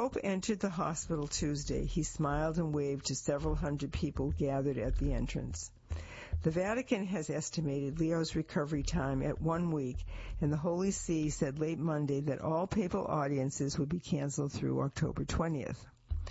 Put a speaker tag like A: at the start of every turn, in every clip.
A: Pope entered the hospital Tuesday. He smiled and waved to several hundred people gathered at the entrance. The Vatican has estimated Leo's recovery time at 1 week, and the Holy See said late Monday that all papal audiences would be canceled through October 20th.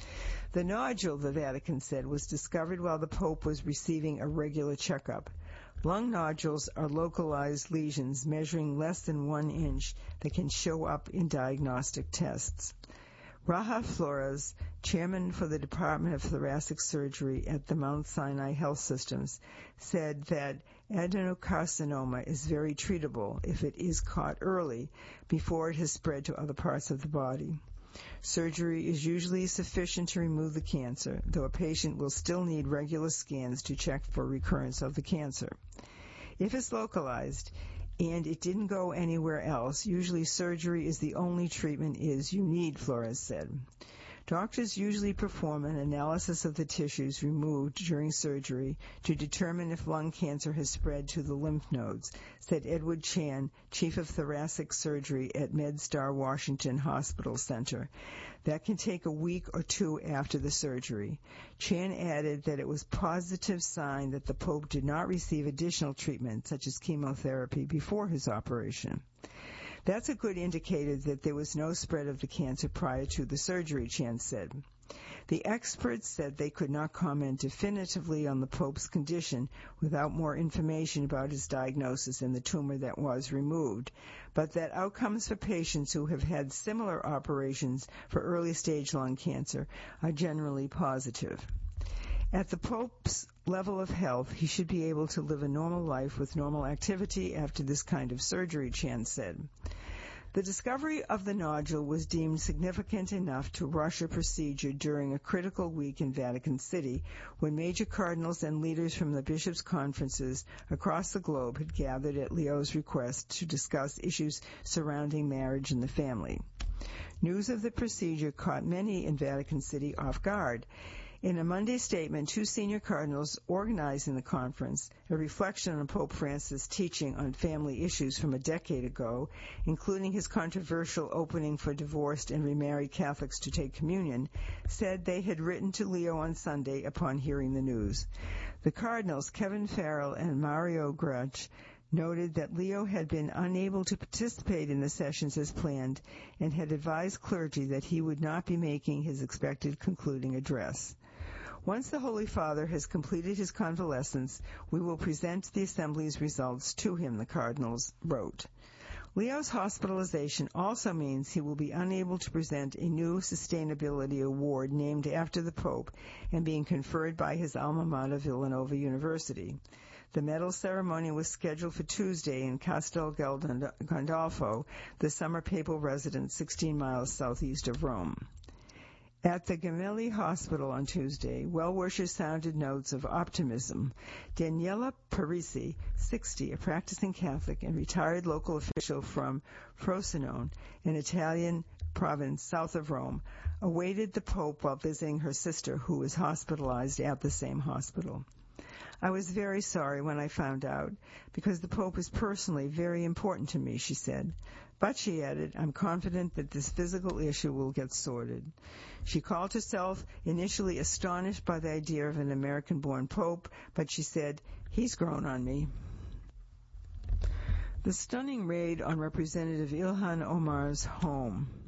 A: The nodule, the Vatican said, was discovered while the Pope was receiving a regular checkup. Lung nodules are localized lesions measuring less than 1 inch that can show up in diagnostic tests. Raja Flores, chairman for the Department of Thoracic Surgery at the Mount Sinai Health Systems, said that adenocarcinoma is very treatable if it is caught early before it has spread to other parts of the body. Surgery is usually sufficient to remove the cancer, though a patient will still need regular scans to check for recurrence of the cancer. If it's localized and it didn't go anywhere else, usually surgery is the only treatment you need, Flores said. Doctors usually perform an analysis of the tissues removed during surgery to determine if lung cancer has spread to the lymph nodes, said Edward Chan, chief of thoracic surgery at MedStar Washington Hospital Center. That can take a week or two after the surgery. Chan added that it was a positive sign that the Pope did not receive additional treatment, such as chemotherapy, before his operation. That's a good indicator that there was no spread of the cancer prior to the surgery, Chan said. The experts said they could not comment definitively on the Pope's condition without more information about his diagnosis and the tumor that was removed, but that outcomes for patients who have had similar operations for early-stage lung cancer are generally positive. At the Pope's level of health, he should be able to live a normal life with normal activity after this kind of surgery, Chan said. The discovery of the nodule was deemed significant enough to rush a procedure during a critical week in Vatican City when major cardinals and leaders from the bishops' conferences across the globe had gathered at Leo's request to discuss issues surrounding marriage and the family. News of the procedure caught many in Vatican City off guard. In a Monday statement, 2 senior cardinals organizing the conference, a reflection on Pope Francis' teaching on family issues from a decade ago, including his controversial opening for divorced and remarried Catholics to take communion, said they had written to Leo on Sunday upon hearing the news. The cardinals, Kevin Farrell and Mario Grech, noted that Leo had been unable to participate in the sessions as planned and had advised clergy that he would not be making his expected concluding address. Once the Holy Father has completed his convalescence, we will present the Assembly's results to him, the cardinals wrote. Leo's hospitalization also means he will be unable to present a new sustainability award named after the Pope and being conferred by his alma mater, Villanova University. The medal ceremony was scheduled for Tuesday in Castel Gandolfo, the summer papal residence 16 miles southeast of Rome. At the Gemelli Hospital on Tuesday, well-wishers sounded notes of optimism. Daniela Parisi, 60, a practicing Catholic and retired local official from Frosinone, an Italian province south of Rome, awaited the Pope while visiting her sister, who was hospitalized at the same hospital. I was very sorry when I found out, because the Pope is personally very important to me, she said. But, she added, I'm confident that this physical issue will get sorted. She called herself initially astonished by the idea of an American-born Pope, but she said, he's grown on me. The stunning raid on Representative Ilhan Omar's home.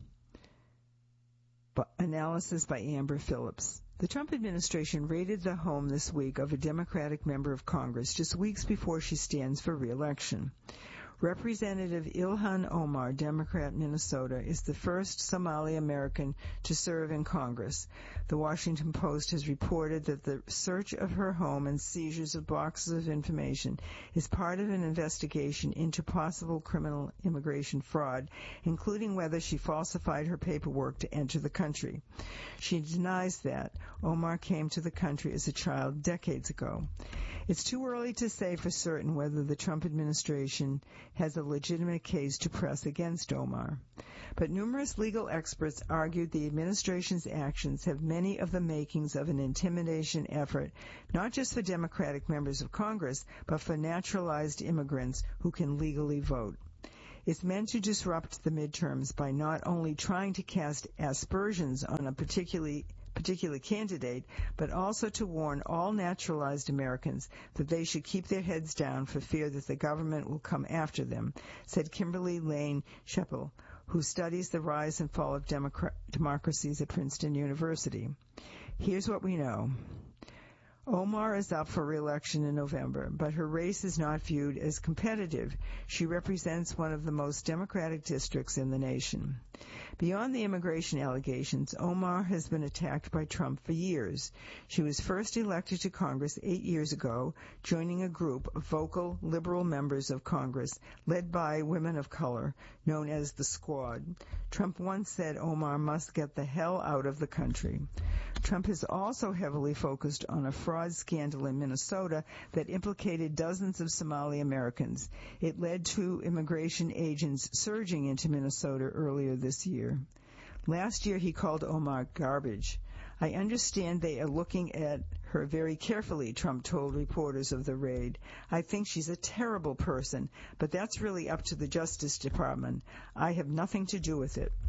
A: Analysis by Amber Phillips. The Trump administration raided the home this week of a Democratic member of Congress just weeks before she stands for re-election. Representative Ilhan Omar, Democrat, Minnesota, is the first Somali American to serve in Congress. The Washington Post has reported that the search of her home and seizures of boxes of information is part of an investigation into possible criminal immigration fraud, including whether she falsified her paperwork to enter the country. She denies that. Omar came to the country as a child decades ago. It's too early to say for certain whether the Trump administration has a legitimate case to press against Omar. But numerous legal experts argued the administration's actions have many of the makings of an intimidation effort, not just for Democratic members of Congress, but for naturalized immigrants who can legally vote. is meant to disrupt the midterms by not only trying to cast aspersions on a particular candidate, but also to warn all naturalized Americans that they should keep their heads down for fear that the government will come after them, said Kimberly Lane Sheppel, who studies the rise and fall of democracies at Princeton University. Here's what we know. Omar is up for re-election in November, but her race is not viewed as competitive. She represents one of the most democratic districts in the nation. Beyond the immigration allegations, Omar has been attacked by Trump for years. She was first elected to Congress 8 years ago, joining a group of vocal liberal members of Congress led by women of color, known as the Squad. Trump once said Omar must get the hell out of the country. Trump has also heavily focused on a fraud scandal in Minnesota that implicated dozens of Somali Americans. It led to immigration agents surging into Minnesota earlier this year. Last year he called Omar garbage. I understand they are looking at her very carefully, Trump told reporters of the raid. I think she's a terrible person, but that's really up to the Justice Department. I have nothing to do with it.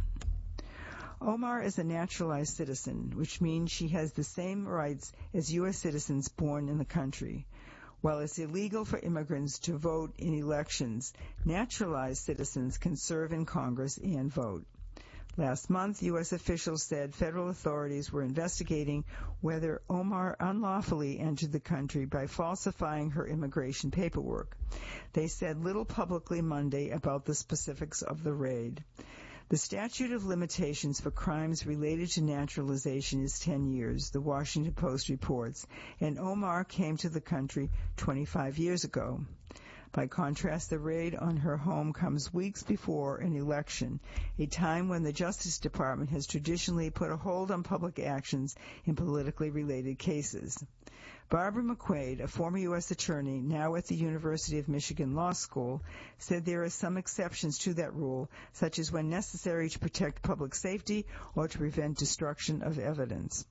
A: Omar is a naturalized citizen, which means she has the same rights as U.S. citizens born in the country. While it's illegal for immigrants to vote in elections, naturalized citizens can serve in Congress and vote. Last month, U.S. officials said federal authorities were investigating whether Omar unlawfully entered the country by falsifying her immigration paperwork. They said little publicly Monday about the specifics of the raid. The statute of limitations for crimes related to naturalization is 10 years, the Washington Post reports, and Omar came to the country 25 years ago. By contrast, the raid on her home comes weeks before an election, a time when the Justice Department has traditionally put a hold on public actions in politically related cases. Barbara McQuaid, a former U.S. attorney, now at the University of Michigan Law School, said there are some exceptions to that rule, such as when necessary to protect public safety or to prevent destruction of evidence.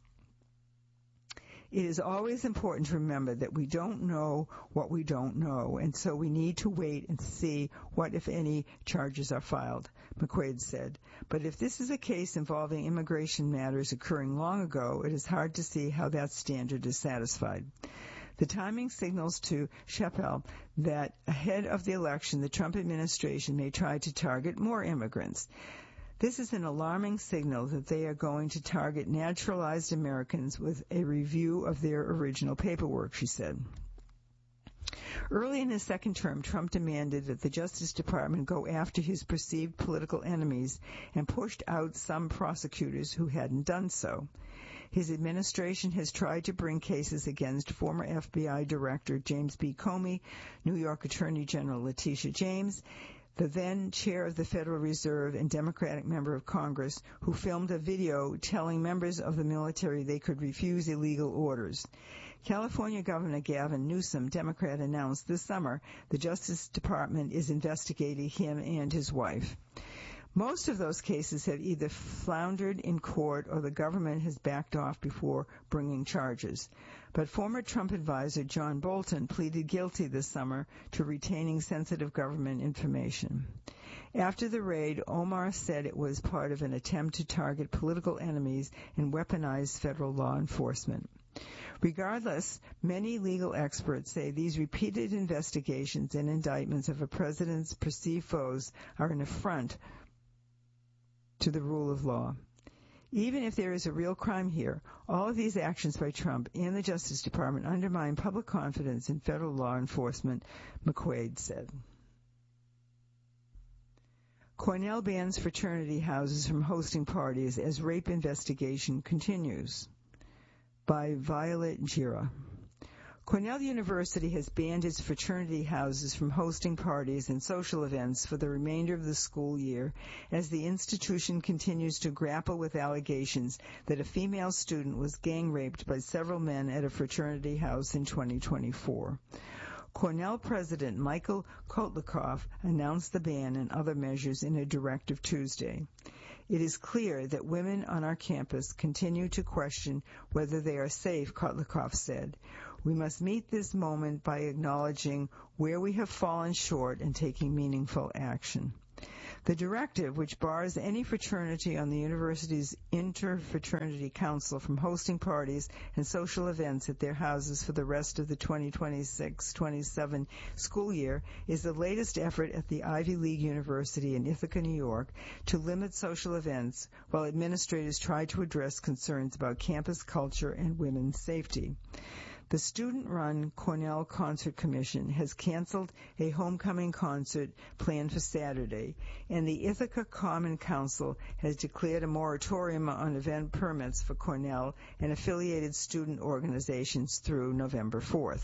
A: It is always important to remember that we don't know what we don't know, and so we need to wait and see what, if any, charges are filed, McQuaid said. But if this is a case involving immigration matters occurring long ago, it is hard to see how that standard is satisfied. The timing signals to Sheppel that ahead of the election, the Trump administration may try to target more immigrants. This is an alarming signal that they are going to target naturalized Americans with a review of their original paperwork, she said. Early in his second term, Trump demanded that the Justice Department go after his perceived political enemies and pushed out some prosecutors who hadn't done so. His administration has tried to bring cases against former FBI Director James B. Comey, New York Attorney General Letitia James, the then chair of the Federal Reserve and Democratic member of Congress, who filmed a video telling members of the military they could refuse illegal orders. California Governor Gavin Newsom, Democrat, announced this summer the Justice Department is investigating him and his wife. Most of those cases have either floundered in court or the government has backed off before bringing charges. But former Trump advisor John Bolton pleaded guilty this summer to retaining sensitive government information. After the raid, Omar said it was part of an attempt to target political enemies and weaponize federal law enforcement. Regardless, many legal experts say these repeated investigations and indictments of a president's perceived foes are an affront to the rule of law. Even if there is a real crime here, all of these actions by Trump and the Justice Department undermine public confidence in federal law enforcement, McQuaid said. Cornell bans fraternity houses from hosting parties as rape investigation continues. By Violet Gira. Cornell University has banned its fraternity houses from hosting parties and social events for the remainder of the school year as the institution continues to grapple with allegations that a female student was gang raped by several men at a fraternity house in 2024. Cornell President Michael Kotlikoff announced the ban and other measures in a directive Tuesday. It is clear that women on our campus continue to question whether they are safe, Kotlikoff said. We must meet this moment by acknowledging where we have fallen short and taking meaningful action. The directive, which bars any fraternity on the university's Interfraternity Council from hosting parties and social events at their houses for the rest of the 2026-27 school year, is the latest effort at the Ivy League University in Ithaca, New York, to limit social events while administrators try to address concerns about campus culture and women's safety. The student-run Cornell Concert Commission has canceled a homecoming concert planned for Saturday, and the Ithaca Common Council has declared a moratorium on event permits for Cornell and affiliated student organizations through November 4th.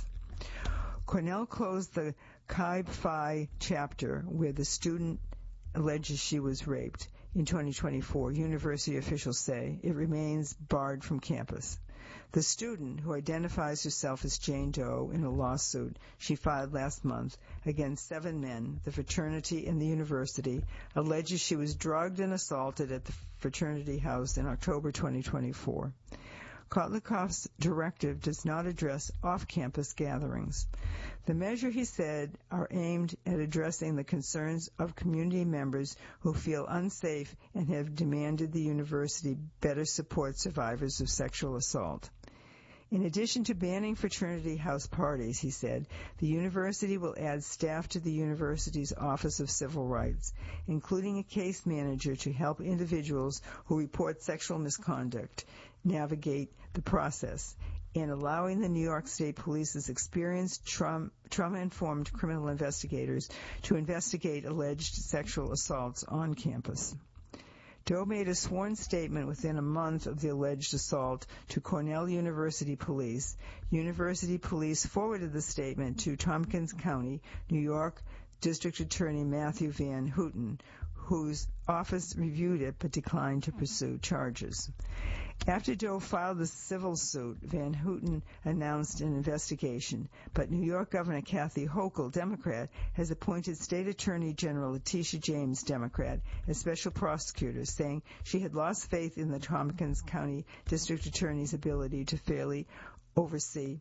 A: Cornell closed the Chi Phi chapter where the student alleges she was raped in 2024. University officials say it remains barred from campus. The student, who identifies herself as Jane Doe, in a lawsuit she filed last month against 7 men, the fraternity, and the university, alleges she was drugged and assaulted at the fraternity house in October 2024. Kotlikoff's directive does not address off-campus gatherings. The measure, he said, are aimed at addressing the concerns of community members who feel unsafe and have demanded the university better support survivors of sexual assault. In addition to banning fraternity house parties, he said, the university will add staff to the university's Office of Civil Rights, including a case manager to help individuals who report sexual misconduct navigate the process, and allowing the New York State Police's experienced trauma-informed criminal investigators to investigate alleged sexual assaults on campus. Doe made a sworn statement within a month of the alleged assault to Cornell University Police. University Police forwarded the statement to Tompkins County, New York District Attorney Matthew Van Houten, whose office reviewed it but declined to pursue charges. After Doe filed the civil suit, Van Houten announced an investigation, but New York Governor Kathy Hochul, Democrat, has appointed State Attorney General Letitia James, Democrat, as special prosecutor, saying she had lost faith in the Tompkins County District Attorney's ability to fairly oversee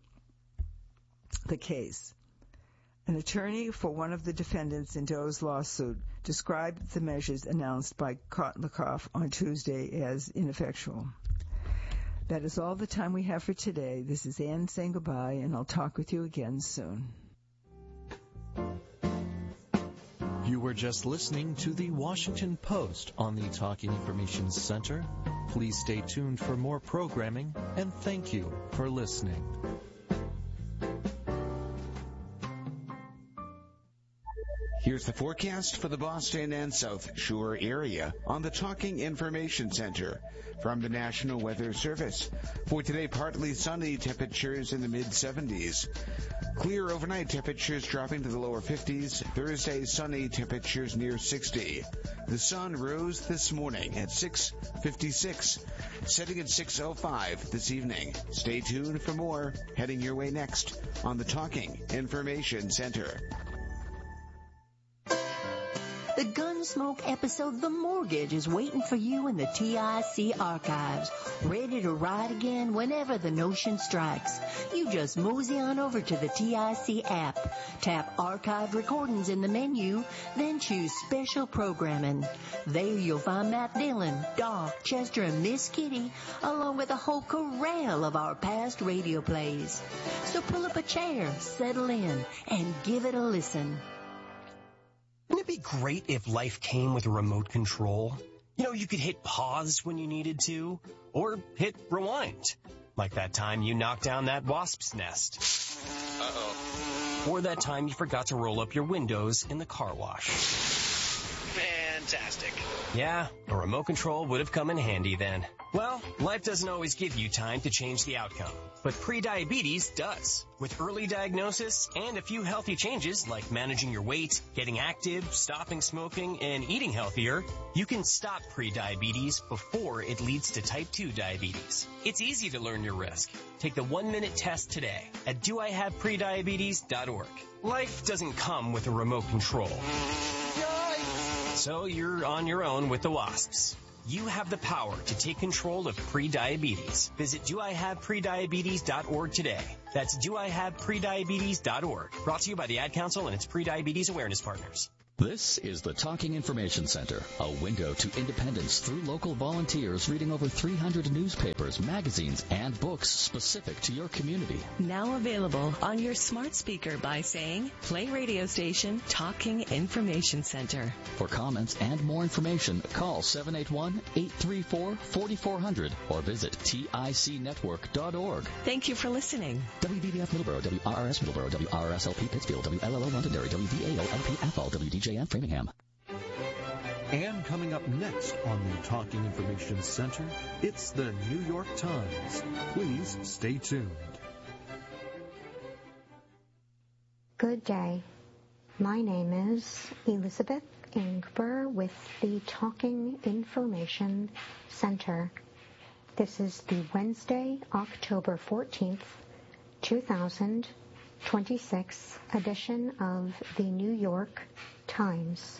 A: the case. An attorney for one of the defendants in Doe's lawsuit described the measures announced by Kotlikoff on Tuesday as ineffectual. That is all the time we have for today. This is Ann saying goodbye, and I'll talk with you again soon.
B: You were just listening to the Washington Post on the Talking Information Center. Please stay tuned for more programming, and thank you for listening.
C: Here's the forecast for the Boston and South Shore area on the Talking Information Center from the National Weather Service. For today, partly sunny, temperatures in the mid-70s. Clear overnight, temperatures dropping to the lower 50s. Thursday, sunny, temperatures near 60. The sun rose this morning at 6:56, setting at 6:05 this evening. Stay tuned for more heading your way next on the Talking Information Center.
D: The Gunsmoke episode, The Mortgage, is waiting for you in the TIC archives, ready to ride again whenever the notion strikes. You just mosey on over to the TIC app, tap Archive Recordings in the menu, then choose Special Programming. There you'll find Matt Dillon, Doc, Chester, and Miss Kitty, along with a whole corral of our past radio plays. So pull up a chair, settle in, and give it a listen.
E: Wouldn't it be great if life came with a remote control? You know, you could hit pause when you needed to, or hit rewind. Like that time you knocked down that wasp's nest. Uh-oh. Or that time you forgot to roll up your windows in the car wash. Fantastic. Yeah, a remote control would have come in handy then. Well, life doesn't always give you time to change the outcome, but prediabetes does. With early diagnosis and a few healthy changes like managing your weight, getting active, stopping smoking, and eating healthier, you can stop prediabetes before it leads to type 2 diabetes. It's easy to learn your risk. Take the 1-minute test today at doihaveprediabetes.org. Life doesn't come with a remote control. So you're on your own with the wasps. You have the power to take control of prediabetes. Visit doihaveprediabetes.org today. That's doihaveprediabetes.org. Brought to you by the Ad Council and its Prediabetes Awareness Partners.
F: This is the Talking Information Center, a window to independence through local volunteers reading over 300 newspapers, magazines, and books specific to your community.
G: Now available on your smart speaker by saying, play radio station Talking Information Center.
F: For comments and more information, call 781-834-4400 or visit ticnetwork.org.
G: Thank you for listening.
F: WBBF Middleborough, WRRS Middleborough, WRSLP Pittsfield, WLLO Londonderry, WVAO-LP Athol, WDJM Framingham.
B: And coming up next on the Talking Information Center, it's the New York Times. Please stay tuned.
H: Good day. My name is Elizabeth Ingber with the Talking Information Center. This is the Wednesday, October 14th, 2026 edition of the New York Times.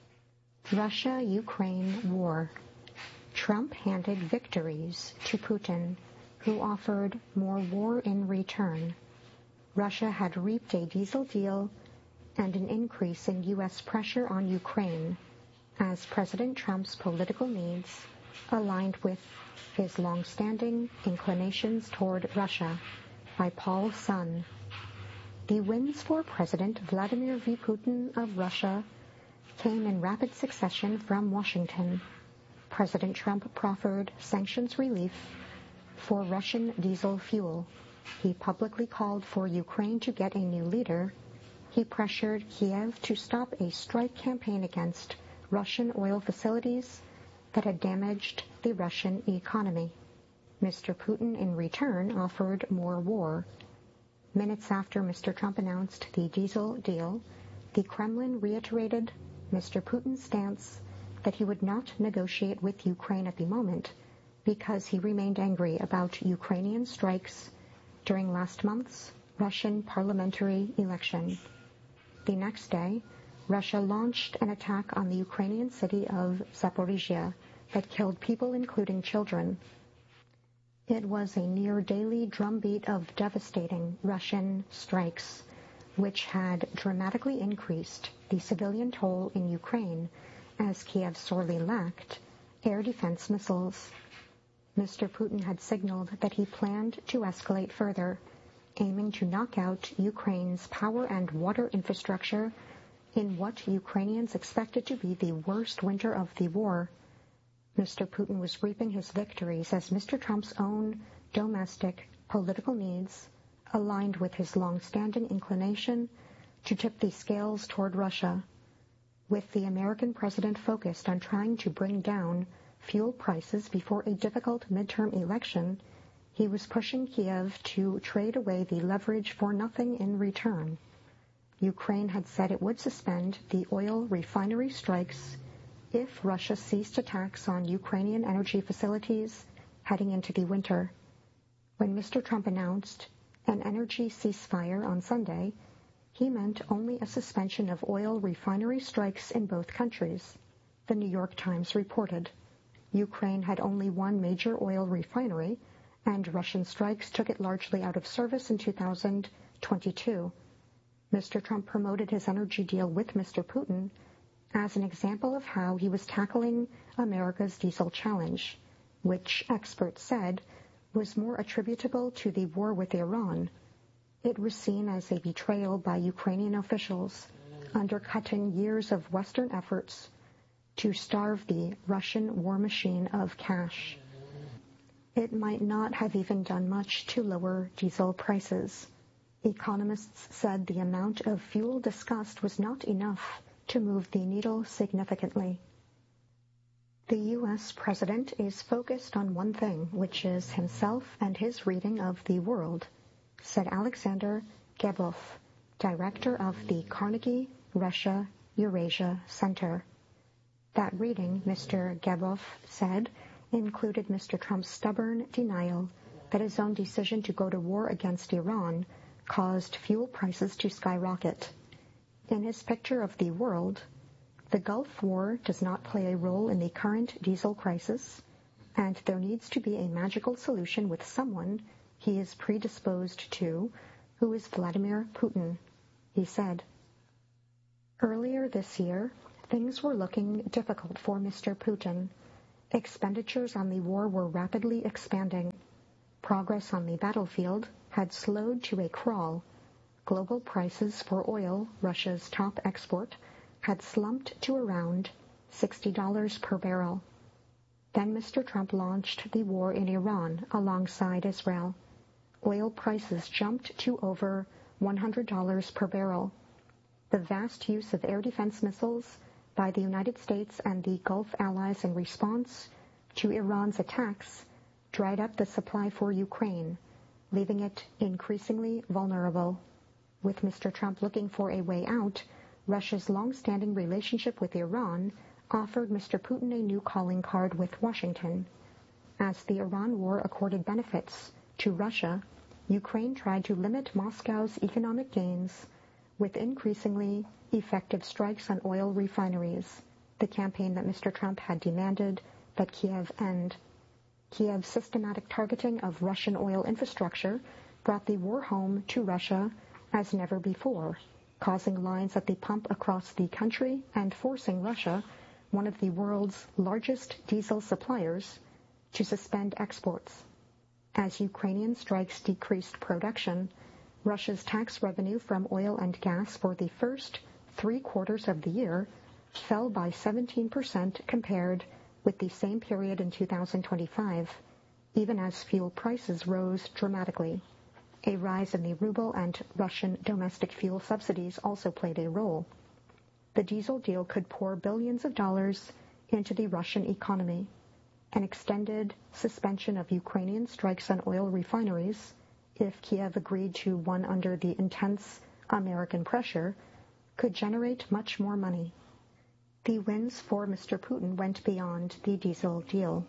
H: Russia-Ukraine war. Trump handed victories to Putin, who offered more war in return. Russia had reaped a diesel deal and an increase in U.S. pressure on Ukraine as President Trump's political needs aligned with his long-standing inclinations toward Russia, by Paul Sun. The wins for President Vladimir V. Putin of Russia came in rapid succession from Washington. President Trump proffered sanctions relief for Russian diesel fuel. He publicly called for Ukraine to get a new leader. He pressured Kiev to stop a strike campaign against Russian oil facilities that had damaged the Russian economy. Mr. Putin, in return, offered more war. Minutes after Mr. Trump announced the diesel deal, the Kremlin reiterated Mr. Putin's stance that he would not negotiate with Ukraine at the moment because he remained angry about Ukrainian strikes during last month's Russian parliamentary election. The next day, Russia launched an attack on the Ukrainian city of Zaporizhia that killed people, including children. It was a near-daily drumbeat of devastating Russian strikes, which had dramatically increased the civilian toll in Ukraine as Kiev sorely lacked air defense missiles. Mr. Putin had signaled that he planned to escalate further, aiming to knock out Ukraine's power and water infrastructure in what Ukrainians expected to be the worst winter of the war. Mr. Putin was reaping his victories as Mr. Trump's own domestic political needs aligned with his long-standing inclination to tip the scales toward Russia, with the American president focused on trying to bring down fuel prices before a difficult midterm election. He was pushing Kiev to trade away the leverage for nothing in return. Ukraine had said it would suspend the oil refinery strikes if Russia ceased attacks on Ukrainian energy facilities heading into the winter. When Mr. Trump announced an energy ceasefire on Sunday, he meant only a suspension of oil refinery strikes in both countries. The New York Times reported Ukraine had only one major oil refinery, and Russian strikes took it largely out of service in 2022. Mr. Trump promoted his energy deal with Mr. Putin as an example of how he was tackling America's diesel challenge, which experts said was more attributable to the war with Iran. It was seen as a betrayal by Ukrainian officials, undercutting years of Western efforts to starve the Russian war machine of cash. It might not have even done much to lower diesel prices. Economists said the amount of fuel discussed was not enough to move the needle significantly. The U.S. president is focused on one thing, which is himself and his reading of the world, said Alexander Gebov, director of the Carnegie Russia-Eurasia Center. That reading, Mr. Gebov said, included Mr. Trump's stubborn denial that his own decision to go to war against Iran caused fuel prices to skyrocket. In his picture of the world, the Gulf War does not play a role in the current diesel crisis, and there needs to be a magical solution with someone he is predisposed to, who is Vladimir Putin, he said. Earlier this year, things were looking difficult for Mr. Putin. Expenditures on the war were rapidly expanding. Progress on the battlefield had slowed to a crawl. Global prices for oil, Russia's top export, had slumped to around $60 per barrel. Then Mr. Trump launched the war in Iran alongside Israel. Oil prices jumped to over $100 per barrel. The vast use of air defense missiles by the United States and the Gulf allies in response to Iran's attacks dried up the supply for Ukraine, leaving it increasingly vulnerable. With Mr. Trump looking for a way out, Russia's long-standing relationship with Iran offered Mr. Putin a new calling card with Washington. As the Iran war accorded benefits to Russia, Ukraine tried to limit Moscow's economic gains with increasingly effective strikes on oil refineries, the campaign that Mr. Trump had demanded that Kiev end. Kiev's systematic targeting of Russian oil infrastructure brought the war home to Russia as never before, causing lines at the pump across the country and forcing Russia, one of the world's largest diesel suppliers, to suspend exports. As Ukrainian strikes decreased production, Russia's tax revenue from oil and gas for the first 3 quarters of the year fell by 17% compared with the same period in 2025, even as fuel prices rose dramatically. A rise in the ruble and Russian domestic fuel subsidies also played a role. The diesel deal could pour billions of dollars into the Russian economy. An extended suspension of Ukrainian strikes on oil refineries, if Kiev agreed to one under the intense American pressure, could generate much more money. The wins for Mr. Putin went beyond the diesel deal.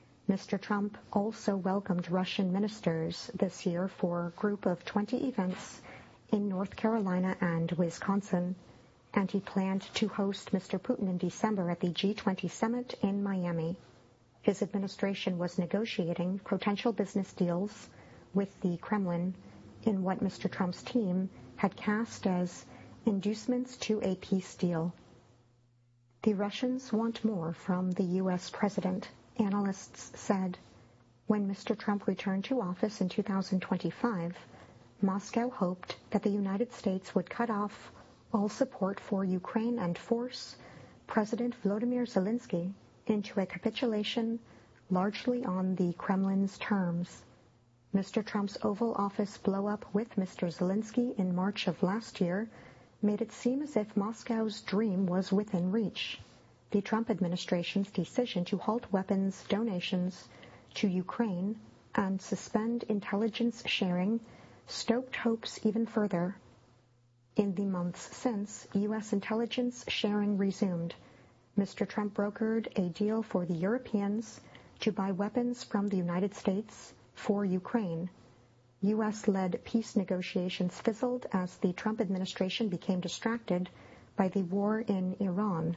H: Mr. Trump also welcomed Russian ministers this year for a group of 20 events in North Carolina and Wisconsin, and he planned to host Mr. Putin in December at the G20 summit in Miami. His administration was negotiating potential business deals with the Kremlin in what Mr. Trump's team had cast as inducements to a peace deal. The Russians want more from the U.S. president, analysts said. When Mr. Trump returned to office in 2025, Moscow hoped that the United States would cut off all support for Ukraine and force President Volodymyr Zelensky into a capitulation largely on the Kremlin's terms. Mr. Trump's Oval Office blow-up with Mr. Zelensky in March of last year made it seem as if Moscow's dream was within reach. The Trump administration's decision to halt weapons donations to Ukraine and suspend intelligence sharing stoked hopes even further. In the months since, U.S. intelligence sharing resumed. Mr. Trump brokered a deal for the Europeans to buy weapons from the United States for Ukraine. U.S.-led peace negotiations fizzled as the Trump administration became distracted by the war in Iran.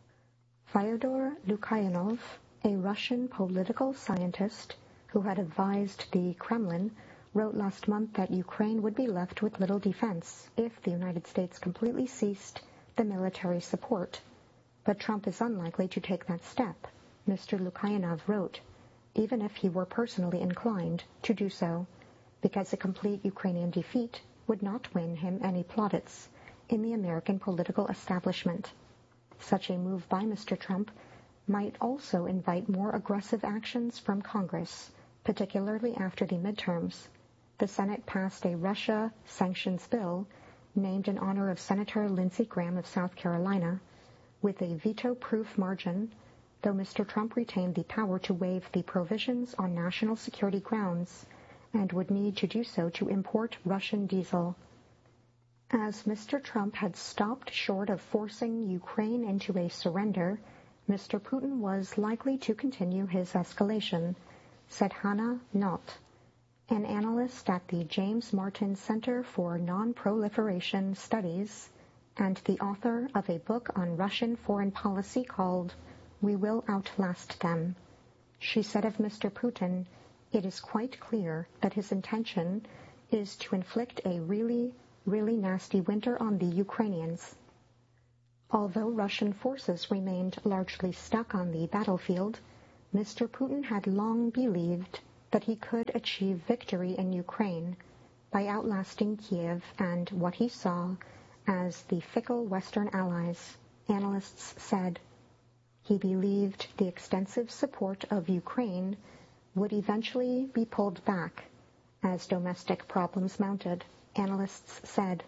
H: Fyodor Lukyanov, a Russian political scientist who had advised the Kremlin, wrote last month that Ukraine would be left with little defense if the United States completely ceased the military support. But Trump is unlikely to take that step, Mr. Lukyanov wrote, even if he were personally inclined to do so, because a complete Ukrainian defeat would not win him any plaudits in the American political establishment. Such a move by Mr. Trump might also invite more aggressive actions from Congress, particularly after the midterms. The Senate passed a Russia sanctions bill named in honor of Senator Lindsey Graham of South Carolina, with a veto-proof margin, though Mr. Trump retained the power to waive the provisions on national security grounds and would need to do so to import Russian diesel. As Mr. Trump had stopped short of forcing Ukraine into a surrender, Mr. Putin was likely to continue his escalation, said Hannah Knott, an analyst at the James Martin Center for Non-Proliferation Studies and the author of a book on Russian foreign policy called We Will Outlast Them. She said of Mr. Putin, "It is quite clear that his intention is to inflict a really nasty winter on the Ukrainians." Although Russian forces remained largely stuck on the battlefield, Mr. Putin had long believed that he could achieve victory in Ukraine by outlasting Kiev and what he saw as the fickle Western allies, analysts said. He believed the extensive support of Ukraine would eventually be pulled back as domestic problems mounted, analysts said.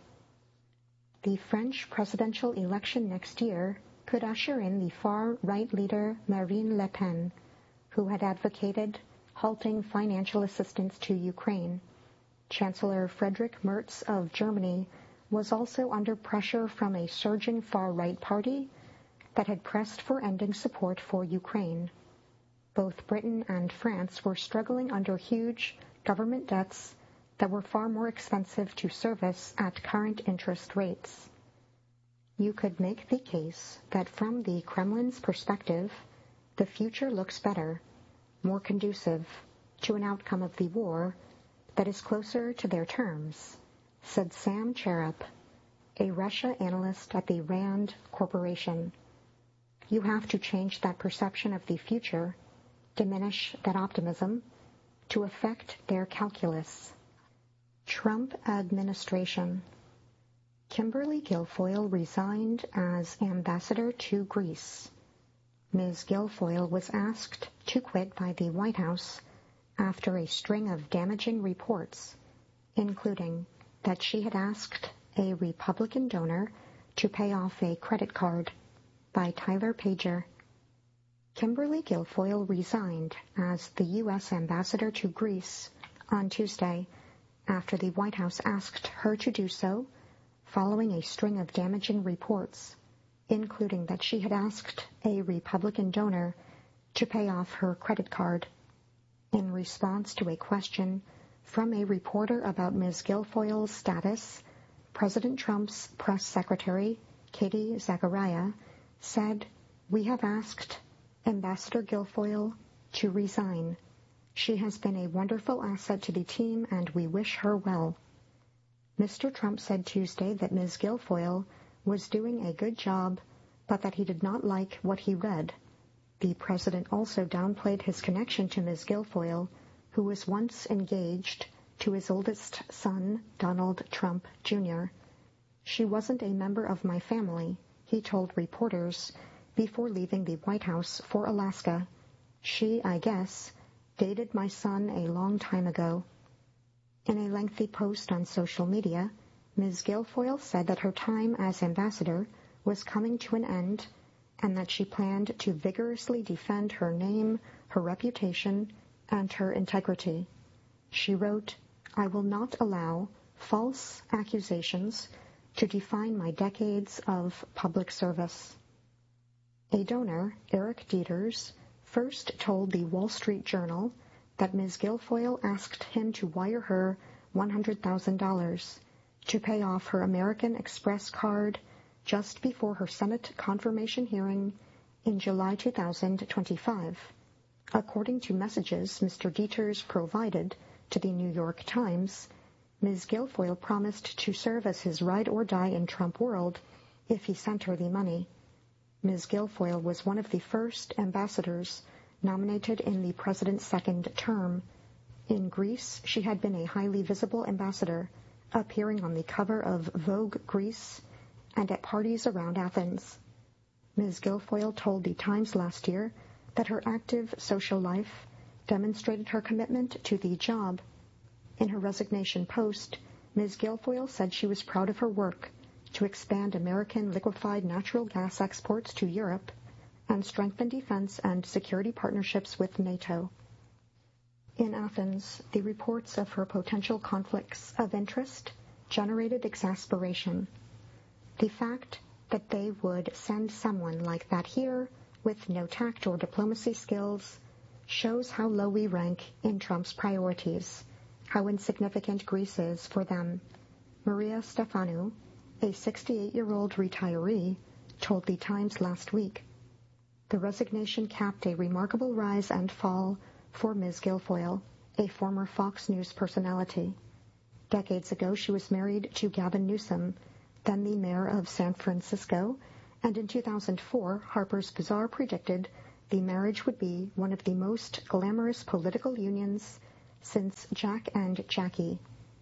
H: The French presidential election next year could usher in the far-right leader Marine Le Pen, who had advocated halting financial assistance to Ukraine. Chancellor Friedrich Merz of Germany was also under pressure from a surging far-right party that had pressed for ending support for Ukraine. Both Britain and France were struggling under huge government debts that were far more expensive to service at current interest rates. You could make the case that from the Kremlin's perspective, the future looks better, more conducive to an outcome of the war that is closer to their terms, said Sam Cherub, a Russia analyst at the RAND Corporation. You have to change that perception of the future, diminish that optimism, to affect their calculus. Trump administration. Kimberly Guilfoyle resigned as ambassador to Greece. Ms. Guilfoyle was asked to quit by the White House after a string of damaging reports, including that she had asked a Republican donor to pay off a credit card, by Tyler Pager. Kimberly Guilfoyle resigned as the U.S. ambassador to Greece on Tuesday after the White House asked her to do so following a string of damaging reports, including that she had asked a Republican donor to pay off her credit card. In response to a question from a reporter about Ms. Guilfoyle's status, President Trump's press secretary, Katie Zachariah, said, "We have asked Ambassador Guilfoyle to resign. She has been a wonderful asset to the team and we wish her well." Mr. Trump said Tuesday that Ms. Guilfoyle was doing a good job, but that he did not like what he read. The president also downplayed his connection to Ms. Guilfoyle, who was once engaged to his oldest son, Donald Trump Jr. "She wasn't a member of my family," he told reporters before leaving the White House for Alaska. "She, I guess, dated my son a long time ago." In a lengthy post on social media, Ms. Guilfoyle said that her time as ambassador was coming to an end and that she planned to vigorously defend her name, her reputation, and her integrity. She wrote, "I will not allow false accusations to define my decades of public service." A donor, Eric Dieters, first told the Wall Street Journal that Ms. Guilfoyle asked him to wire her $100,000 to pay off her American Express card just before her Senate confirmation hearing in July 2025. According to messages Mr. Dieters provided to the New York Times, Ms. Guilfoyle promised to serve as his ride-or-die in Trump world if he sent her the money. Ms. Guilfoyle was one of the first ambassadors nominated in the president's second term. In Greece, she had been a highly visible ambassador, appearing on the cover of Vogue Greece and at parties around Athens. Ms. Guilfoyle told the Times last year that her active social life demonstrated her commitment to the job. In her resignation post, Ms. Guilfoyle said she was proud of her work to expand American liquefied natural gas exports to Europe and strengthen defense and security partnerships with NATO. In Athens, the reports of her potential conflicts of interest generated exasperation. The fact that they would send someone like that here with no tact or diplomacy skills shows how low we rank in Trump's priorities, how insignificant Greece is for them. Maria Stefanou, a 68-year-old retiree, told the Times last week. The resignation capped a remarkable rise and fall for Ms. Guilfoyle, a former Fox News personality. Decades ago, she was married to Gavin Newsom, then the mayor of San Francisco, And in 2004, Harper's Bazaar predicted the marriage would be one of the most glamorous political unions since Jack and Jackie.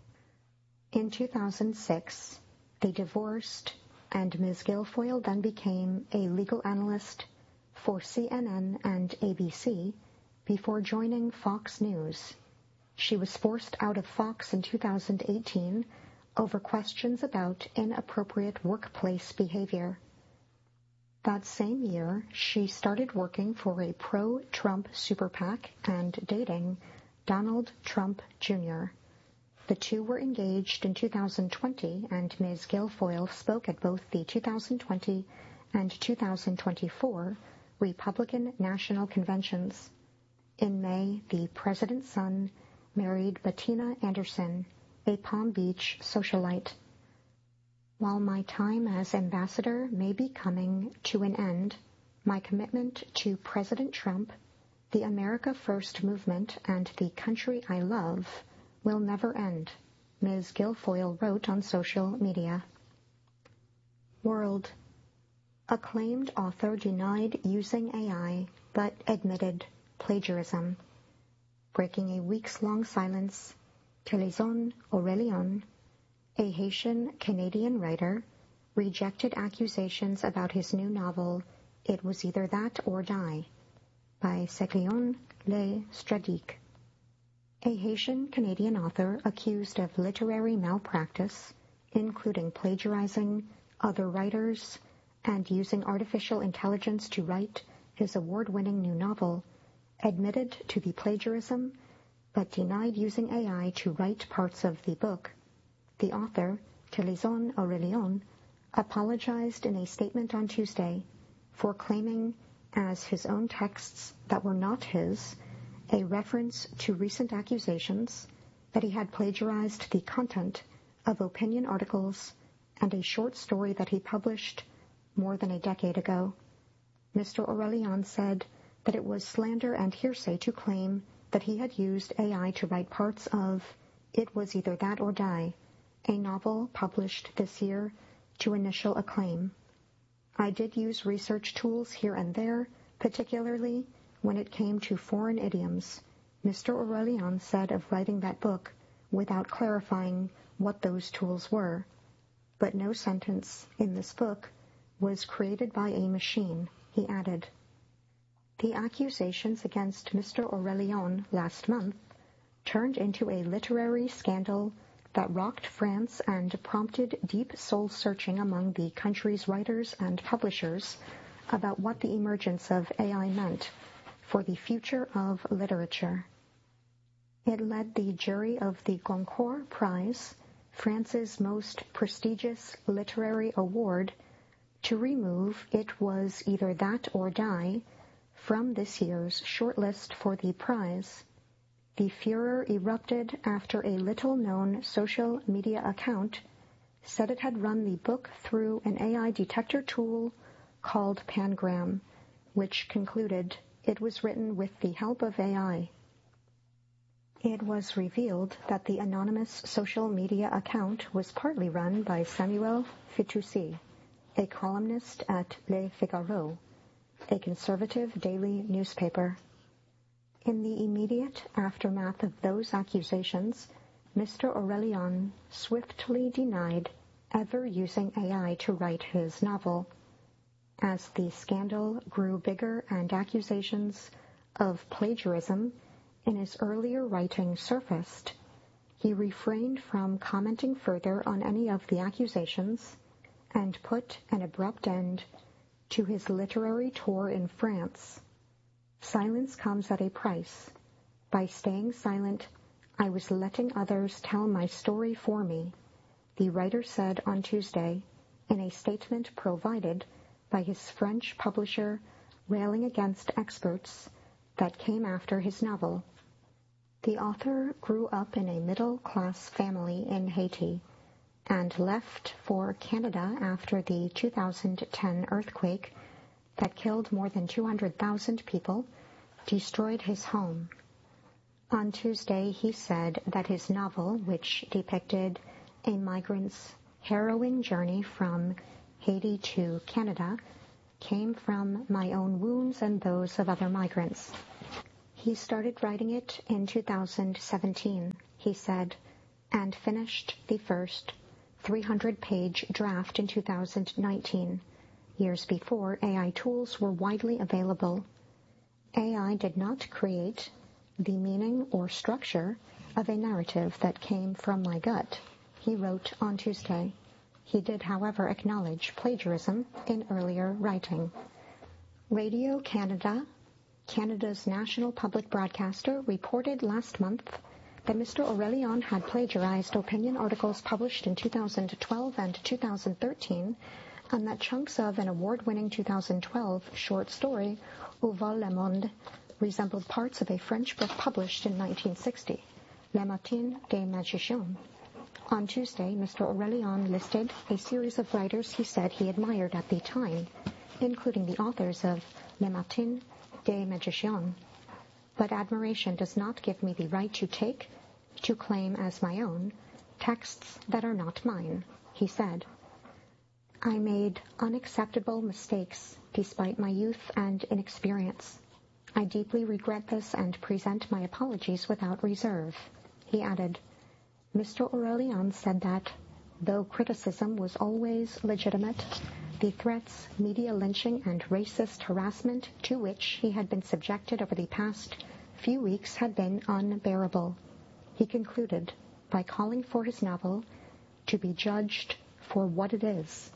H: In 2006, they divorced, and Ms. Guilfoyle then became a legal analyst for CNN and ABC before joining Fox News. She was forced out of Fox in 2018 over questions about inappropriate workplace behavior. That same year, she started working for a pro-Trump super PAC and dating Donald Trump Jr. The two were engaged in 2020, and Ms. Guilfoyle spoke at both the 2020 and 2024 Republican National Conventions. In May, the president's son married Bettina Anderson, a Palm Beach socialite. While my time as ambassador may be coming to an end, my commitment to President Trump, the America First movement, and the country I love will never end, Ms. Guilfoyle wrote on social media. World. Acclaimed author denied using AI, but admitted plagiarism. Breaking a weeks-long silence, Télézon Aurélien, a Haitian-Canadian writer, rejected accusations about his new novel, It Was Either That or Die, by Céline Le Stradic. A Haitian-Canadian author accused of literary malpractice, including plagiarizing other writers and using artificial intelligence to write his award-winning new novel, admitted to the plagiarism, but denied using AI to write parts of the book. The author, Télézon Aurélien, apologized in a statement on Tuesday for claiming as his own texts that were not his a reference to recent accusations that he had plagiarized the content of opinion articles and a short story that he published more than a decade ago. Mr. Aurélien said that it was slander and hearsay to claim that he had used AI to write parts of It Was Either That or Die, a novel published this year to initial acclaim. I did use research tools here and there, particularly when it came to foreign idioms, Mr. Aurélien said of writing that book without clarifying what those tools were. But no sentence in this book was created by a machine, he added. The accusations against Mr. Aurélien last month turned into a literary scandal that rocked France and prompted deep soul-searching among the country's writers and publishers about what the emergence of AI meant for the future of literature. It led the jury of the Goncourt Prize, France's most prestigious literary award, to remove It Was Either That or Die from this year's shortlist for the prize. The furor erupted after a little-known social media account said it had run the book through an AI detector tool called Pangram, which concluded it was written with the help of AI. It was revealed that the anonymous social media account was partly run by Samuel Fitoussi, a columnist at Le Figaro, a conservative daily newspaper. In the immediate aftermath of those accusations, Mr. Aurélien swiftly denied ever using AI to write his novel. As the scandal grew bigger and accusations of plagiarism in his earlier writing surfaced, he refrained from commenting further on any of the accusations and put an abrupt end to his literary tour in France. Silence comes at a price. By staying silent, I was letting others tell my story for me, the writer said on Tuesday in a statement provided by his French publisher, railing against experts that came after his novel. The author grew up in a middle-class family in Haiti and left for Canada after the 2010 earthquake that killed more than 200,000 people, destroyed his home. On Tuesday, he said that his novel, which depicted a migrant's harrowing journey from Haiti to Canada came from my own wounds and those of other migrants. He started writing it in 2017, he said, and finished the first 300-page draft in 2019, years before AI tools were widely available. AI did not create the meaning or structure of a narrative that came from my gut, he wrote on Tuesday. He did, however, acknowledge plagiarism in earlier writing. Radio Canada, Canada's national public broadcaster, reported last month that Mr. Aurelian had plagiarized opinion articles published in 2012 and 2013, and that chunks of an award-winning 2012 short story, Où va le monde, resembled parts of a French book published in 1960, Le Matin des Magiciens. On Tuesday, Mr. Aurelian listed a series of writers he said he admired at the time, including the authors of Le Matin des Magiciens. But admiration does not give me the right to claim as my own, texts that are not mine, he said. I made unacceptable mistakes despite my youth and inexperience. I deeply regret this and present my apologies without reserve, he added. Mr. Aurelian said that, though criticism was always legitimate, the threats, media lynching, and racist harassment to which he had been subjected over the past few weeks had been unbearable. He concluded by calling for his novel to be judged for what it is.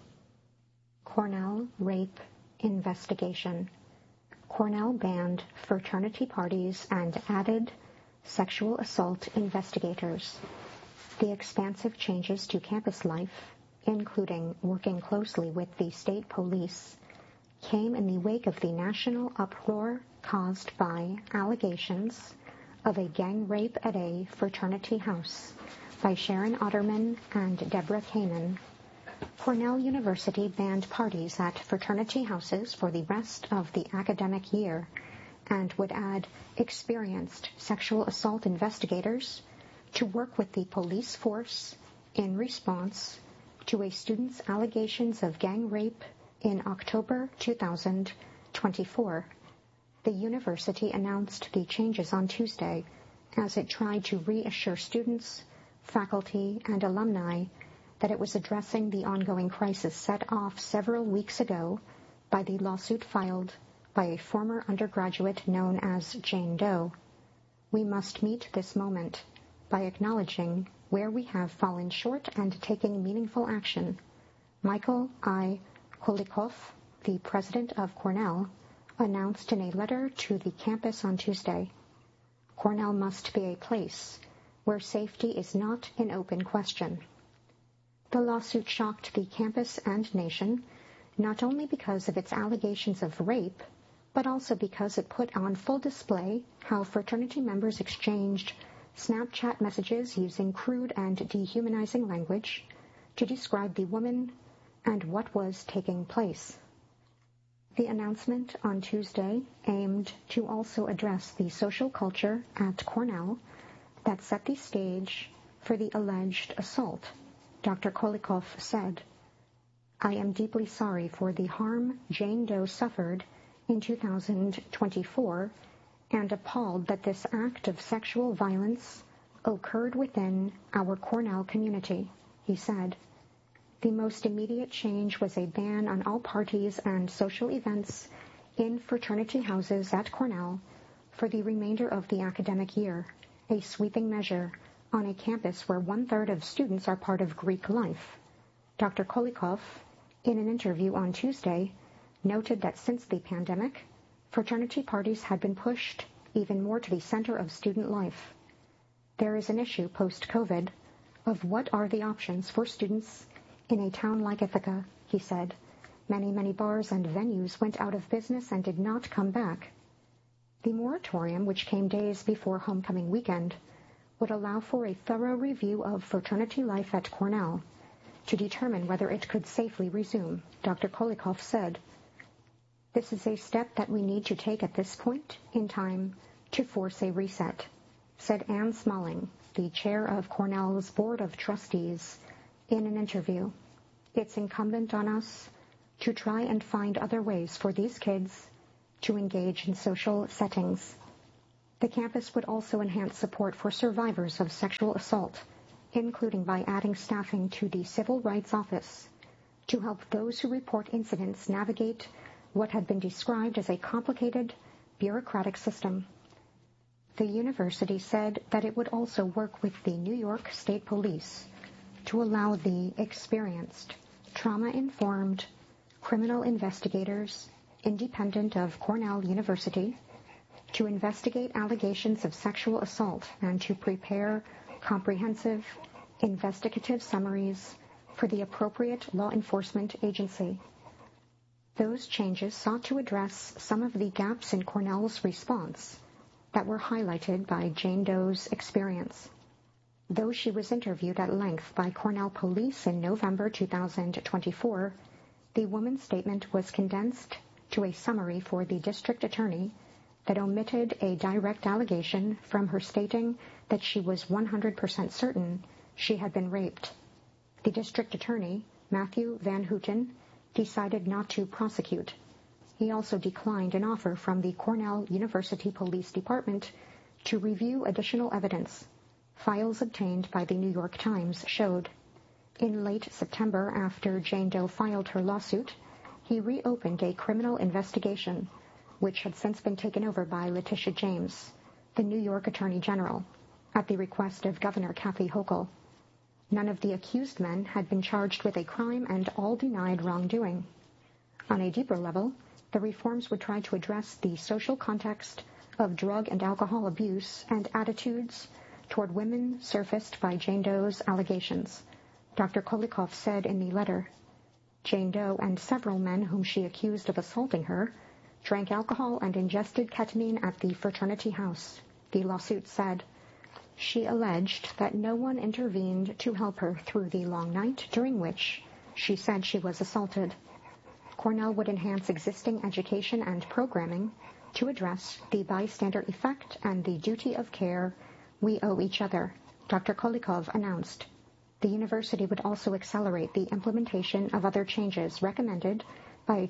H: Cornell Rape Investigation. Cornell banned fraternity parties and added sexual assault investigators. The expansive changes to campus life, including working closely with the state police, came in the wake of the national uproar caused by allegations of a gang rape at a fraternity house by Sharon Otterman and Deborah Kanan. Cornell University banned parties at fraternity houses for the rest of the academic year and would add experienced sexual assault investigators to work with the police force in response to a student's allegations of gang rape in October 2024. The university announced the changes on Tuesday as it tried to reassure students, faculty, and alumni that it was addressing the ongoing crisis set off several weeks ago by the lawsuit filed by a former undergraduate known as Jane Doe. We must meet this moment by acknowledging where we have fallen short and taking meaningful action. Michael I. Kolikoff, the president of Cornell, announced in a letter to the campus on Tuesday. Cornell must be a place where safety is not an open question. The lawsuit shocked the campus and nation, not only because of its allegations of rape, but also because it put on full display how fraternity members exchanged Snapchat messages using crude and dehumanizing language to describe the woman and what was taking place. The announcement on Tuesday aimed to also address the social culture at Cornell that set the stage for the alleged assault, Dr. Kolikoff said. I am deeply sorry for the harm Jane Doe suffered in 2024 and appalled that this act of sexual violence occurred within our Cornell community, he said. The most immediate change was a ban on all parties and social events in fraternity houses at Cornell for the remainder of the academic year, a sweeping measure on a campus where 1/3 of students are part of Greek life. Dr. Kolikoff, in an interview on Tuesday, noted that since the pandemic, fraternity parties had been pushed even more to the center of student life. There is an issue post-COVID of what are the options for students in a town like Ithaca, he said. Many bars and venues went out of business and did not come back. The moratorium, which came days before homecoming weekend, would allow for a thorough review of fraternity life at Cornell to determine whether it could safely resume, Dr. Kolikoff said. This is a step that we need to take at this point in time to force a reset, said Anne Smalling, the chair of Cornell's Board of Trustees, in an interview. It's incumbent on us to try and find other ways for these kids to engage in social settings. The campus would also enhance support for survivors of sexual assault, including by adding staffing to the Civil Rights Office to help those who report incidents navigate what had been described as a complicated, bureaucratic system. The university said that it would also work with the New York State Police to allow the experienced, trauma-informed criminal investigators independent of Cornell University to investigate allegations of sexual assault and to prepare comprehensive investigative summaries for the appropriate law enforcement agency. Those changes sought to address some of the gaps in Cornell's response that were highlighted by Jane Doe's experience. Though she was interviewed at length by Cornell police in November 2024, the woman's statement was condensed to a summary for the district attorney that omitted a direct allegation from her stating that she was 100% certain she had been raped. The district attorney, Matthew Van Houten, decided not to prosecute. He also declined an offer from the Cornell University Police Department to review additional evidence. Files obtained by the New York Times showed. In late September, after Jane Doe filed her lawsuit, he reopened a criminal investigation, which had since been taken over by Letitia James, the New York Attorney General, at the request of Governor Kathy Hochul. None of the accused men had been charged with a crime and all denied wrongdoing. On a deeper level, the reforms would try to address the social context of drug and alcohol abuse and attitudes toward women surfaced by Jane Doe's allegations. Dr. Kolikoff said in the letter, Jane Doe and several men whom she accused of assaulting her drank alcohol and ingested ketamine at the fraternity house. The lawsuit said, she alleged that no one intervened to help her through the long night during which she said she was assaulted. Cornell would enhance existing education and programming to address the bystander effect and the duty of care we owe each other, Dr. Kolikov announced. The university would also accelerate the implementation of other changes recommended by a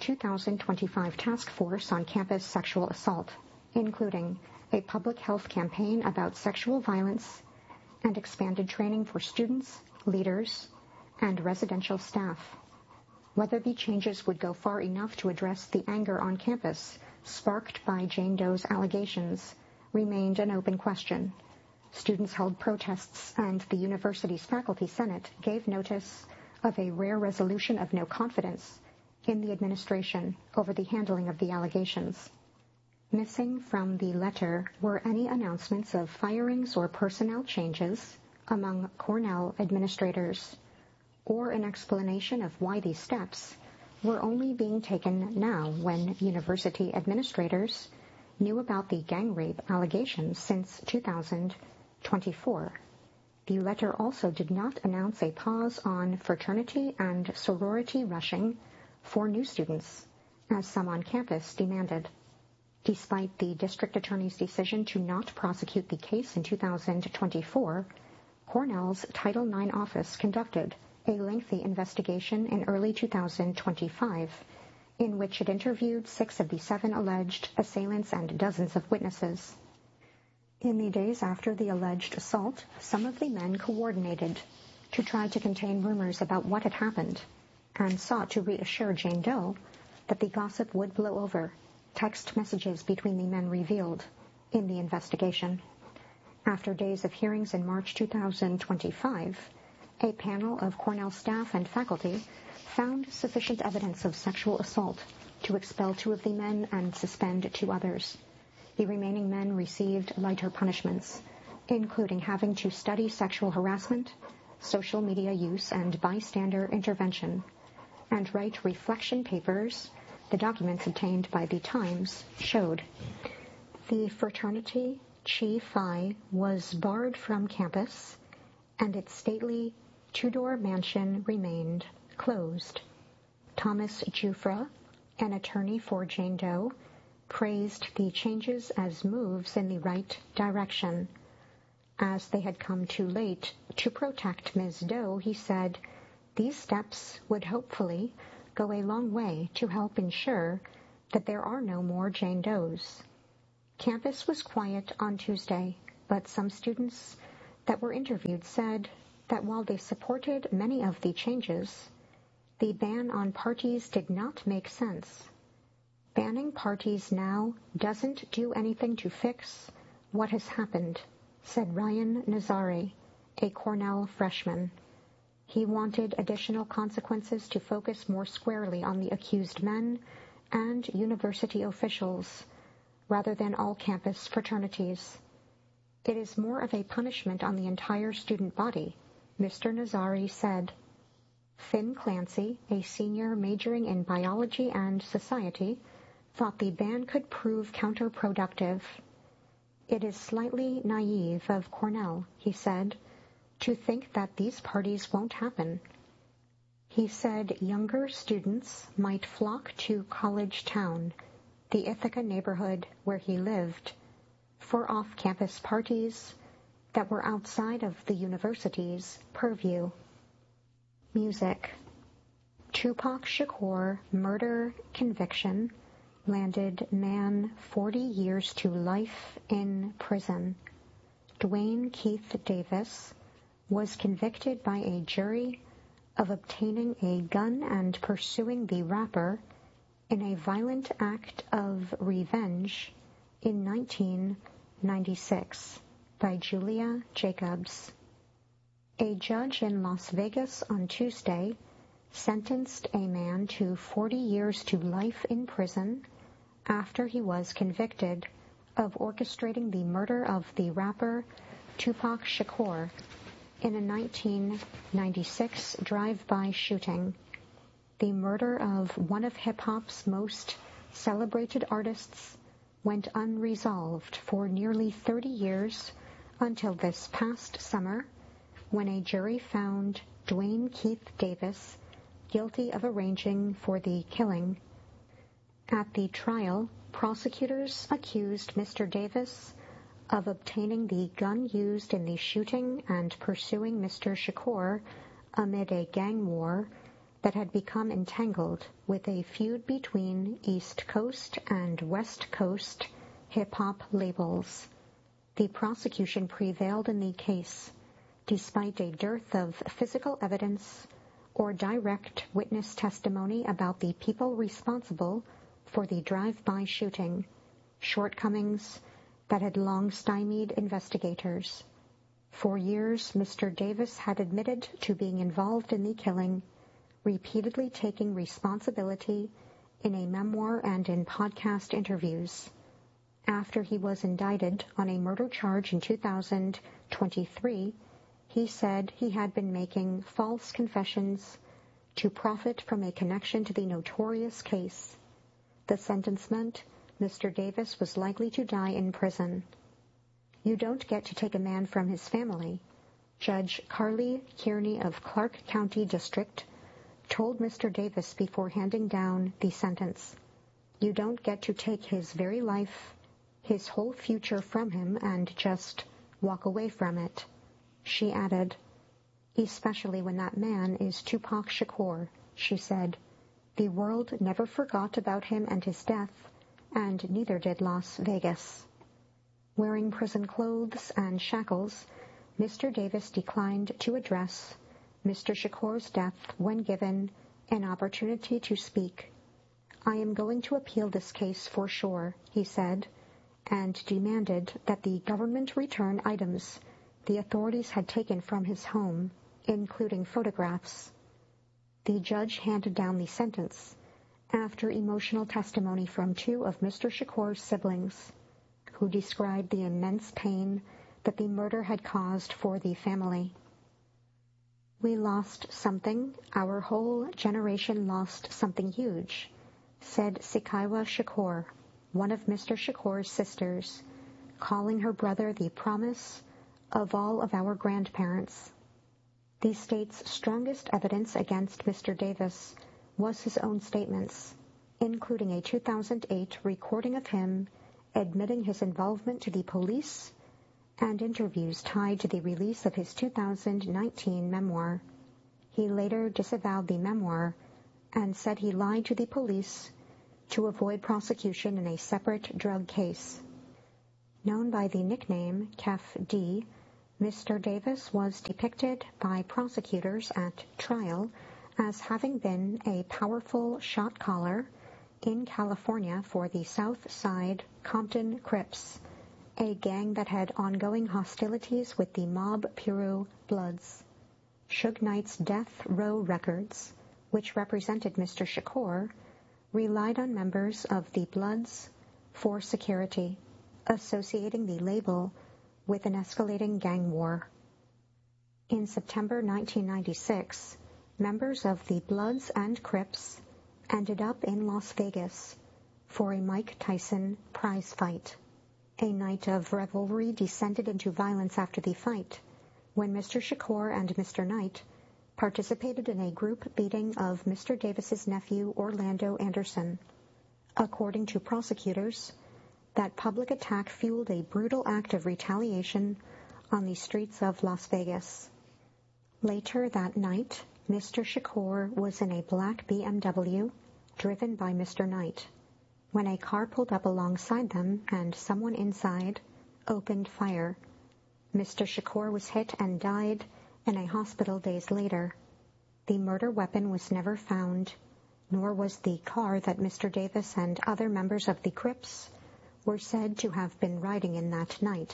H: 2025 task force on campus sexual assault, including a public health campaign about sexual violence and expanded training for students, leaders, and residential staff. Whether the changes would go far enough to address the anger on campus sparked by Jane Doe's allegations remained an open question. Students held protests, and the university's faculty senate gave notice of a rare resolution of no confidence in the administration over the handling of the allegations. Missing from the letter were any announcements of firings or personnel changes among Cornell administrators, or an explanation of why these steps were only being taken now when university administrators knew about the gang rape allegations since 2024. The letter also did not announce a pause on fraternity and sorority rushing for new students, as some on campus demanded. Despite the district attorney's decision to not prosecute the case in 2024, Cornell's Title IX office conducted a lengthy investigation in early 2025, in which it interviewed 6 of the 7 alleged assailants and dozens of witnesses. In the days after the alleged assault, some of the men coordinated to try to contain rumors about what had happened and sought to reassure Jane Doe that the gossip would blow over. Text messages between the men revealed in the investigation. After days of hearings in March 2025, a panel of Cornell staff and faculty found sufficient evidence of sexual assault to expel 2 of the men and suspend 2 others. The remaining men received lighter punishments, including having to study sexual harassment, social media use, and bystander intervention, and write reflection papers. The documents obtained by the Times showed. The fraternity Chi Phi was barred from campus, and its stately 2-door mansion remained closed. Thomas Jufra, an attorney for Jane Doe, praised the changes as moves in the right direction. As they had come too late to protect Ms. Doe, he said, these steps would hopefully go a long way to help ensure that there are no more Jane Does. Campus was quiet on Tuesday, but some students that were interviewed said that while they supported many of the changes, the ban on parties did not make sense. Banning parties now doesn't do anything to fix what has happened, said Ryan Nazari, a Cornell freshman. He wanted additional consequences to focus more squarely on the accused men and university officials, rather than all campus fraternities. It is more of a punishment on the entire student body, Mr. Nazari said. Finn Clancy, a senior majoring in biology and society, thought the ban could prove counterproductive. It is slightly naive of Cornell, he said, to think that these parties won't happen. He said younger students might flock to College Town, the Ithaca neighborhood where he lived, for off-campus parties that were outside of the university's purview. Music. Tupac Shakur murder conviction landed man 40 years to life in prison. Dwayne Keith Davis was convicted by a jury of obtaining a gun and pursuing the rapper in a violent act of revenge in 1996 by Julia Jacobs. A judge in Las Vegas on Tuesday sentenced a man to 40 years to life in prison after he was convicted of orchestrating the murder of the rapper Tupac Shakur in a 1996 drive-by shooting. The murder of one of hip-hop's most celebrated artists went unresolved for nearly 30 years until this past summer, when a jury found Dwayne Keith Davis guilty of arranging for the killing. At the trial, prosecutors accused Mr. Davis of obtaining the gun used in the shooting and pursuing Mr. Shakur amid a gang war that had become entangled with a feud between East Coast and West Coast hip-hop labels. The prosecution prevailed in the case, despite a dearth of physical evidence or direct witness testimony about the people responsible for the drive-by shooting, shortcomings that had long stymied investigators. For years, Mr. Davis had admitted to being involved in the killing, repeatedly taking responsibility in a memoir and in podcast interviews. After he was indicted on a murder charge in 2023, he said he had been making false confessions to profit from a connection to the notorious case. The sentence meant Mr. Davis was likely to die in prison. You don't get to take a man from his family, Judge Carly Kearney of Clark County District told Mr. Davis before handing down the sentence. You don't get to take his very life, his whole future from him and just walk away from it. She added, especially when that man is Tupac Shakur, she said. The world never forgot about him and his death, and neither did Las Vegas. Wearing prison clothes and shackles, Mr. Davis declined to address Mr. Shakur's death when given an opportunity to speak. I am going to appeal this case for sure, he said, and demanded that the government return items the authorities had taken from his home, including photographs. The judge handed down the sentence after emotional testimony from two of Mr. Shakur's siblings, who described the immense pain that the murder had caused for the family. We lost something, our whole generation lost something huge, said Sikaiwa Shakur, one of Mr. Shakur's sisters, calling her brother the promise of all of our grandparents. The state's strongest evidence against Mr. Davis was his own statements, including a 2008 recording of him admitting his involvement to the police and interviews tied to the release of his 2019 memoir. He later disavowed the memoir, and said he lied to the police to avoid prosecution in a separate drug case. Known by the nickname Kef D, Mr. Davis was depicted by prosecutors at trial as having been a powerful shot caller in California for the South Side Compton Crips, a gang that had ongoing hostilities with the Mob Piru Bloods. Suge Knight's Death Row Records, which represented Mr. Shakur, relied on members of the Bloods for security, associating the label with an escalating gang war. In September 1996, members of the Bloods and Crips ended up in Las Vegas for a Mike Tyson prize fight. A night of revelry descended into violence after the fight, when Mr. Shakur and Mr. Knight participated in a group beating of Mr. Davis's nephew Orlando Anderson. According to prosecutors, that public attack fueled a brutal act of retaliation on the streets of Las Vegas. Later that night, Mr. Shakur was in a black BMW driven by Mr. Knight when a car pulled up alongside them and someone inside opened fire. Mr. Shakur was hit and died in a hospital days later. The murder weapon was never found, nor was the car that Mr. Davis and other members of the Crips were said to have been riding in that night.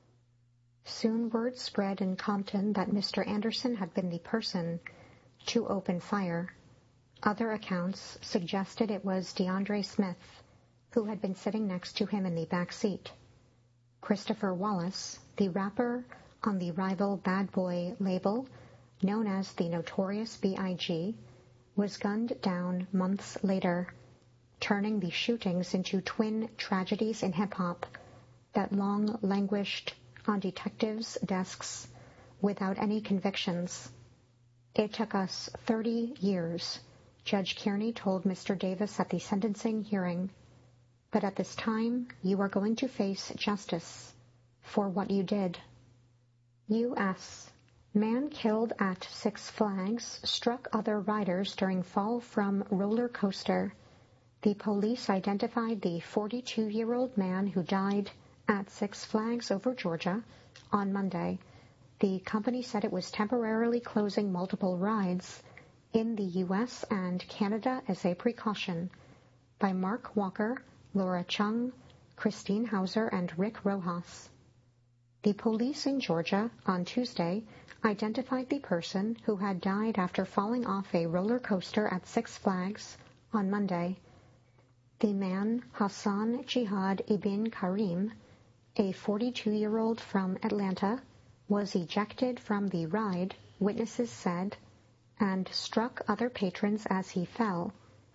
H: Soon word spread in Compton that Mr. Anderson had been the person to open fire. Other accounts suggested it was DeAndre Smith, who had been sitting next to him in the back seat. Christopher Wallace, the rapper on the rival Bad Boy label, known as the Notorious B.I.G., was gunned down months later, turning the shootings into twin tragedies in hip-hop that long languished on detectives' desks without any convictions. It took us 30 years, Judge Kearney told Mr. Davis at the sentencing hearing, but at this time you are going to face justice for what you did. U.S. Man killed at Six Flags struck other riders during fall from roller coaster. The police identified the 42-year-old man who died at Six Flags over Georgia on Monday. The company said it was temporarily closing multiple rides in the U.S. and Canada as a precaution. By Mark Walker, Laura Chung, Christine Hauser, and Rick Rojas. The police in Georgia on Tuesday identified the person who had died after falling off a roller coaster at Six Flags on Monday. The man, Hassan Jihad Ibn Karim, a 42-year-old from Atlanta, was ejected from the ride, witnesses said, and struck other patrons as he fell.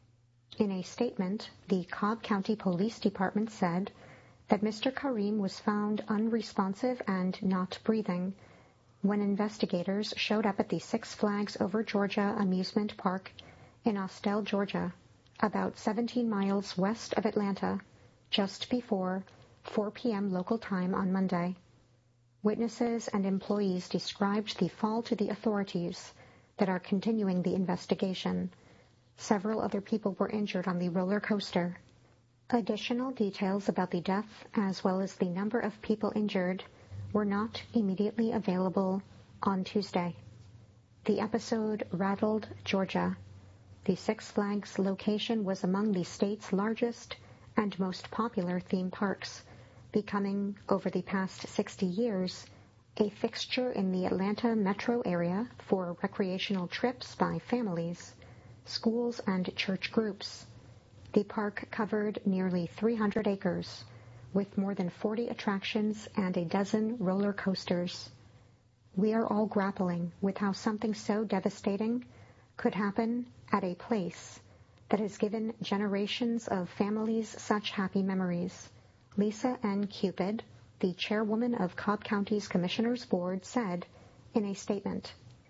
H: In a statement, the Cobb County Police Department said that Mr. Karim was found unresponsive and not breathing when investigators showed up at the Six Flags Over Georgia amusement park in Austell, Georgia, about 17 miles west of Atlanta, just before 4 p.m. local time on Monday. Witnesses and employees described the fall to the authorities that are continuing the investigation. Several other people were injured on the roller coaster. Additional details about the death, as well as the number of people injured, were not immediately available on Tuesday. The episode rattled Georgia. The Six Flags location was among the state's largest and most popular theme parks, becoming, over the past 60 years, a fixture in the Atlanta metro area for recreational trips by families, schools, and church groups. The park covered nearly 300 acres, with more than 40 attractions and a dozen roller coasters. We are all grappling with how something so devastating could happen at a place that has given generations of families such happy memories, Lisa N. Cupid, the chairwoman of Cobb County's Commissioners Board, said in a statement.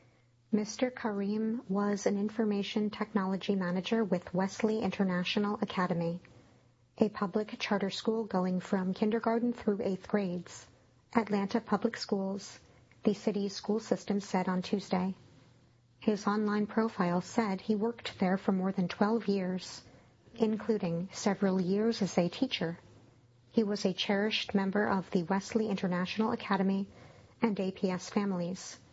H: Mr. Karim was an information technology manager with Wesley International Academy, a public charter school going from kindergarten through 8th grades, Atlanta Public Schools, the city's school system said on Tuesday. His online profile said he worked there for more than 12 years, including several years as a teacher. He was a cherished member of the Wesley International Academy and APS families.